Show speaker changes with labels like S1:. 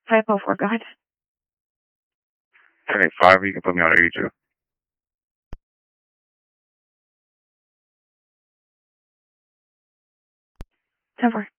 S1: 504, go ahead.
S2: 1085, you can put me on 82.
S1: Ten four.